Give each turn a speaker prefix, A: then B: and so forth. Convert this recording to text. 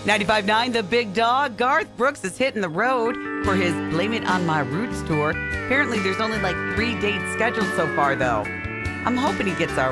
A: 95.9 The Big Dog. Garth Brooks is hitting the road for his Blame It on My Roots tour. Apparently, there's only like 3 dates scheduled so far, though. I'm hoping he gets our